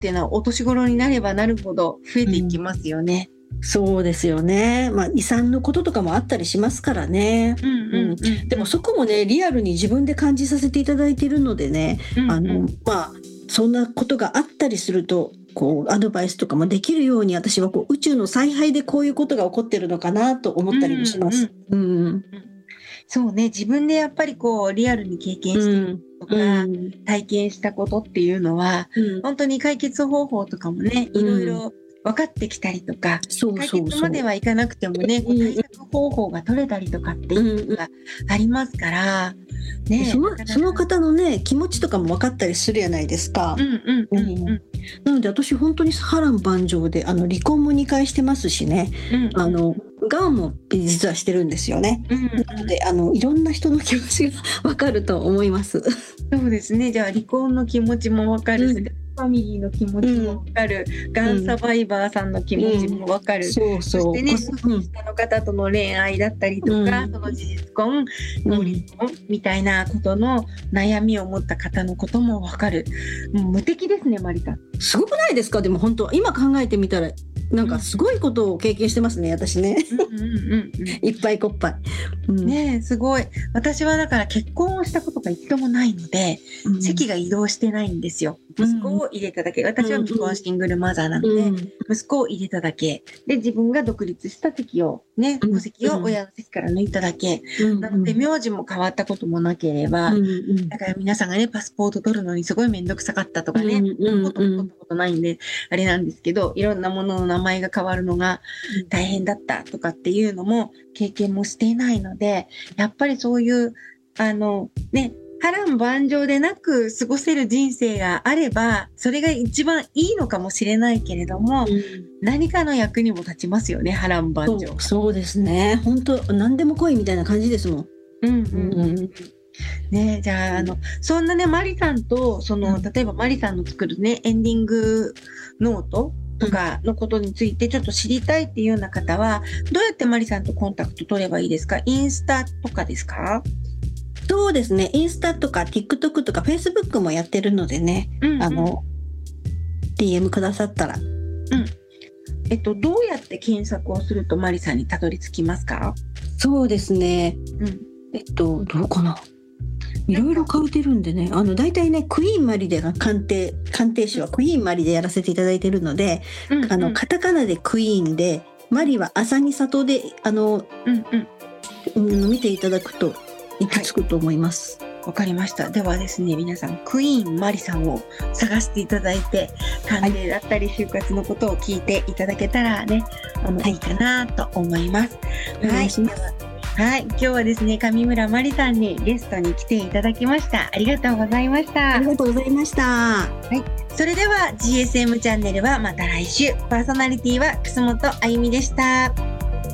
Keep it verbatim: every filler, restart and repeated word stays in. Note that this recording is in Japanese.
っていうのはお年頃になればなるほど増えていきますよね。 うん、そうですよね。まあ遺産のこととかもあったりしますからね。 うんうんうんうん、 でもそこもねリアルに自分で感じさせていただいているのでね、うんうん、あのまあそんなことがあったりするとこうアドバイスとかもできるように私はこう宇宙の采配でこういうことが起こってるのかなと思ったりもします。うんうんうん、 そうね、自分でやっぱりこうリアルに経験してるとか、うん、体験したことっていうのは、うん、本当に解決方法とかもね、いろいろ分かってきたりとか、うん、解決まではいかなくてもね、こう対策方法が取れたりとかっていうのがありますから、ね、 その、その方のね気持ちとかも分かったりするじゃないですか。なので私本当に波乱万丈であの離婚もにかいしてますしね、うんうん、あのがんも実はしてるんですよね、うんうん、なのであのいろんな人の気持ちが分かると思います。 そうですね。じゃあ離婚の気持ちも分かるし、うん、ファミリーの気持ちも分かる、うん、がんサバイバーさんの気持ちも分かる、うん、そうそう、そしてね、年下の方との恋愛だったりとか、うん、その事実婚、法律婚みたいなことの悩みを持った方のことも分かる。もう無敵ですね、マリさん。 すごくないですか？でも本当今考えてみたらなんかすごいことを経験してますね、私ね。うんうんうんうん、いっぱいこっぱい、 うん、ね、すごい。私はだから結婚をしたことが一度もないので、うん、籍が移動してないんですよ。息子を入れただけ、私は未婚シングルマザーなので、うん、息子を入れただけで、自分が独立した籍をね、戸籍を親の籍から抜いただけ、うん、なので名字も変わったこともなければ、うん、だから皆さんがねパスポート取るのにすごいめんどくさかったとかね、うん、ことも取ったことないんであれなんですけど、いろんなものの名前が変わるのが大変だったとかっていうのも経験もしていないので、やっぱりそういうあのね波乱万丈でなく過ごせる人生があればそれが一番いいのかもしれないけれども、うん、何かの役にも立ちますよね、波乱万丈。 そう、そうですね、本当何でも来いみたいな感じですもん。うんうんうん、 ね、じゃあ、あのそんなねマリさんとその例えばマリさんの作るねエンディングノートとかのことについてちょっと知りたいっていうような方はどうやってマリさんとコンタクト取ればいいですか？インスタとかですか？ そうですね、インスタとか TikTok とか Facebook もやってるのでね、うんうん、あの ディーエム くださったら、うん、 えっとどうやって検索をするとマリさんにたどり着きますか？ そうですね、うん、えっとどうかな、いろいろ書いてるんでね、あのだいたいねクイーンマリでが鑑定鑑定士はクイーンマリでやらせていただいてるので、うんうん、あのカタカナでクイーンでマリは朝に里であの、うんうん、見ていただくと行き着くと思います。 わ、はい、かりました。ではですね、皆さんクイーンマリさんを探していただいて、鑑定だったり就活のことを聞いていただけたらね、あの、はい、いいかなと思います。はい、はい、今日はですね上村マリさんにゲストに来ていただきました。ありがとうございました。 ありがとうございました。はい、それでは ジーエスエム チャンネルはまた来週。パーソナリティは楠本あゆみでした。